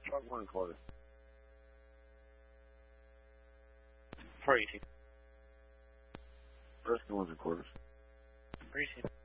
Truck 1 quarter. Where are you, Chief? First 1 quarters. Where are you, Chief?